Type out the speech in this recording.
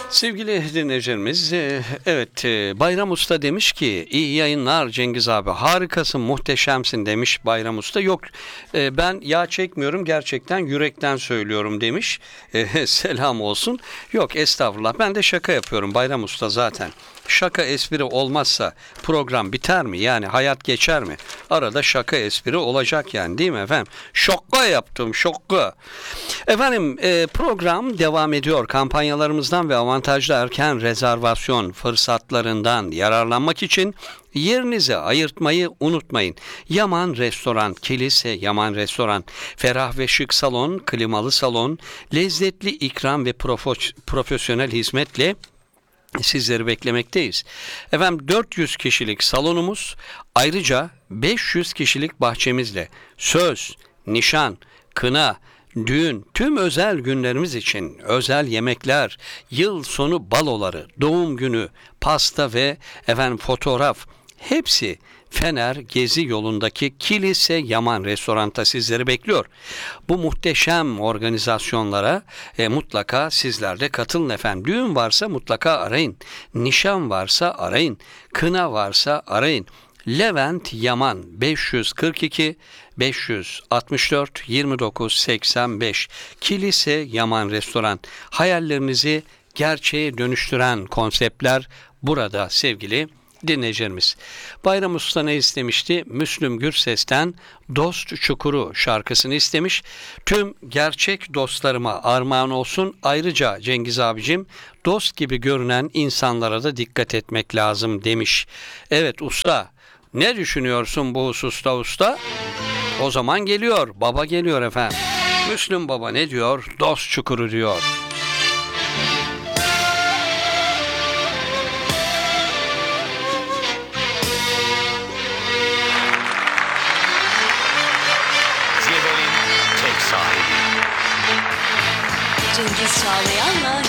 Sevgili dinleyicilerimiz, evet, Bayram Usta demiş ki iyi yayınlar Cengiz abi, harikasın, muhteşemsin demiş Bayram Usta. Yok, ben yağ çekmiyorum, gerçekten yürekten söylüyorum demiş. Selam olsun. Yok, estağfurullah, ben de şaka yapıyorum Bayram Usta zaten. Şaka espri olmazsa program biter mi? Yani hayat geçer mi? Arada şaka espri olacak yani, değil mi efendim? Şokka yaptım, şokka. Efendim, program devam ediyor. Kampanyalarımızdan ve avantajlı erken rezervasyon fırsatlarından yararlanmak için yerinizi ayırtmayı unutmayın. Yaman Restoran, Kilise Yaman Restoran, ferah ve şık salon, klimalı salon, lezzetli ikram ve profesyonel hizmetle sizleri beklemekteyiz. Efendim, 400 kişilik salonumuz, ayrıca 500 kişilik bahçemizle söz, nişan, kına, düğün, tüm özel günlerimiz için özel yemekler, yıl sonu baloları, doğum günü, pasta ve fotoğraf, hepsi Fener Gezi yolundaki Kilise Yaman Restoran'ta sizleri bekliyor. Bu muhteşem organizasyonlara mutlaka sizler de katılın efendim. Düğün varsa mutlaka arayın. Nişan varsa arayın. Kına varsa arayın. Levent Yaman 542 564 29 85 Kilise Yaman Restoran. Hayallerinizi gerçeğe dönüştüren konseptler burada sevgili dinleyicilerimiz. Bayram Usta ne istemişti? Müslüm Gürses'ten Dost Çukuru şarkısını istemiş. Tüm gerçek dostlarıma armağan olsun. Ayrıca Cengiz abicim, dost gibi görünen insanlara da dikkat etmek lazım demiş. Evet usta, ne düşünüyorsun bu hususta usta? O zaman geliyor, baba geliyor efendim. Müslüm Baba ne diyor? Dost Çukuru diyor. Cengiz Çağlayan'la